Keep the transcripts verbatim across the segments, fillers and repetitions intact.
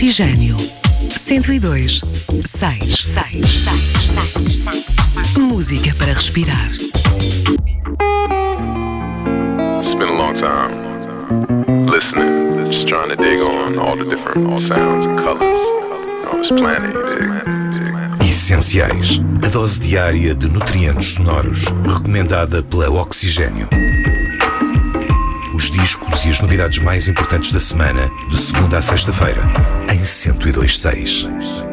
Oxigênio cento e dois, seis, seis, seis. Música para respirar. It's been a long time listening, just trying to dig on all the different sounds and colors on this planet. Dig, dig. Essenciais. A dose diária de nutrientes sonoros recomendada pela Oxigênio. Os discos e as novidades mais importantes da semana, de segunda a sexta-feira, em cento e dois ponto seis.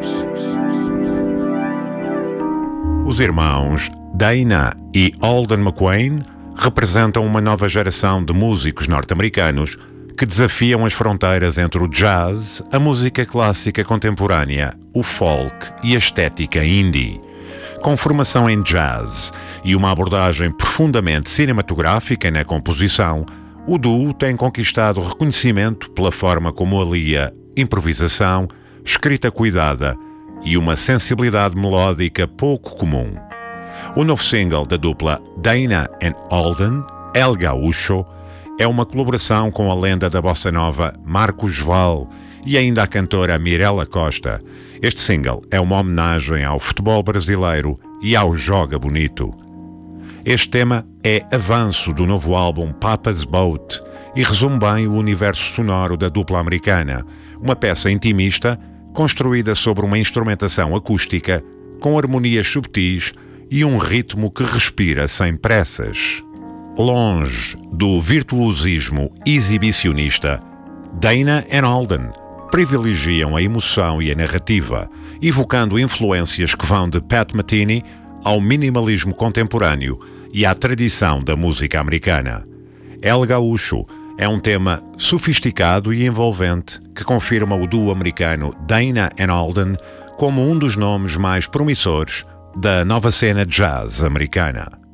Os irmãos Dana e Alden McQueen representam uma nova geração de músicos norte-americanos que desafiam as fronteiras entre o jazz, a música clássica contemporânea, o folk e a estética indie. Com formação em jazz e uma abordagem profundamente cinematográfica na composição, o duo tem conquistado reconhecimento pela forma como alia improvisação, escrita cuidada e uma sensibilidade melódica pouco comum. O novo single da dupla Dana and Alden, El Gaúcho, é uma colaboração com a lenda da bossa nova Marcos Val e ainda a cantora Mirella Costa. Este single é uma homenagem ao futebol brasileiro e ao Joga Bonito. Este tema é avanço do novo álbum Papa's Boat e resume bem o universo sonoro da dupla americana, uma peça intimista construída sobre uma instrumentação acústica com harmonias subtis e um ritmo que respira sem pressas. Longe do virtuosismo exibicionista, Dana and Alden privilegiam a emoção e a narrativa, evocando influências que vão de Pat Metheny ao minimalismo contemporâneo e à tradição da música americana. El Gaúcho é um tema sofisticado e envolvente que confirma o duo americano Dana and Alden como um dos nomes mais promissores da nova cena jazz americana.